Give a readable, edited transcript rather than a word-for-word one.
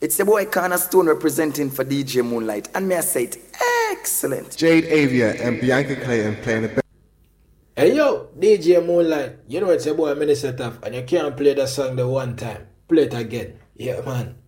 It's your boy Cornerstone representing for DJ Moonlight, and may I say it excellent. Jade Avia and Bianca Clayton playing the best. Hey yo, DJ Moonlight, you know it's your boy Minister Tough, and you can't play that song the one time. Play it again. Yeah, man.